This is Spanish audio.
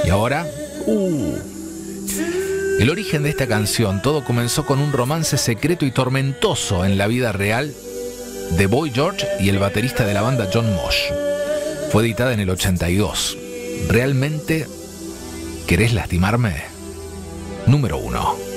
Y ahora, el origen de esta canción, todo comenzó con un romance secreto y tormentoso en la vida real de Boy George y el baterista de la banda John Mosh. Fue editada en el 82. ¿Realmente querés lastimarme? Número 1.